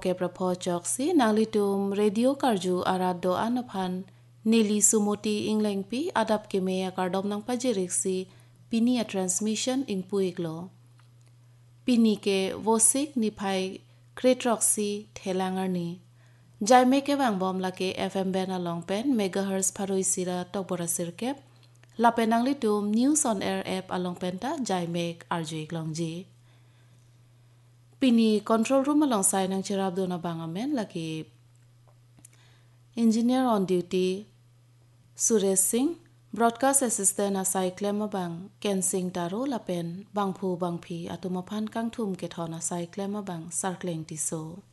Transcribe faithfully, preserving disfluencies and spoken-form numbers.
เก็บประพอจอกซีนางลิตุมเรดิโอการจูอาราโดอันพันเนลีสุโมตีอิงเลงปีอาดับเกเมียการดอมนังปัจเจริกซีปีนีทรานสมิชันอิงปุยกโลปีนีเกวอสิกนิพายเครทรอกซีเทลังอานีใจเมเกบังบอมลาเก เอฟ เอ็ม เบนาลองเป็นเมกะเฮิร์ตพารุยซีราตอกบราซิลเก็บลาเป็นนางลิตุมนิวส์ออนแอร์แอปอลองเป็นตาใจเมกอาร์จีกลองจีปีนี้คอนโทรลรูมมาลองไซนังเชราบโดนาบางอเมนลักกีอินจิเนียร์ออนดิวตี้สุเรศสิงห์บรอดคาสต์แอสซิสแตนต์อาศัยเคลมมาบางเกนซิงตาโรลาเป็นบางผู้บางพีอัตุมาพันกังทุมเกทอนาไซเคลมมาบางซาร์เคลงติโซ